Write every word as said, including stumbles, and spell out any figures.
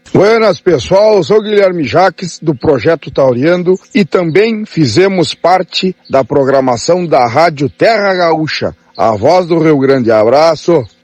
Buenas, pessoal, eu sou Guilherme Jaques, do Projeto Tauriando, e também fizemos parte da programação da Rádio Terra Gaúcha, a voz do Rio Grande. Abraço!